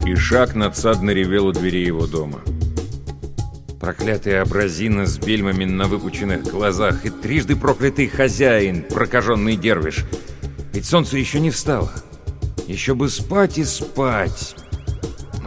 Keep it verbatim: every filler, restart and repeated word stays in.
Ишак надсадно ревел у двери его дома. Проклятая абразина с бельмами на выпученных глазах и трижды проклятый хозяин, прокаженный дервиш. Ведь солнце еще не встало. Еще бы спать и спать.